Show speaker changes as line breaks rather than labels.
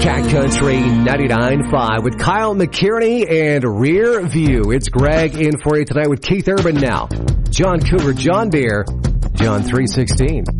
Cat Country 99.5 with Kyle McKierney and Rear View. It's Greg in for you tonight with Keith Urban now. John Cougar, John Deere, John 316.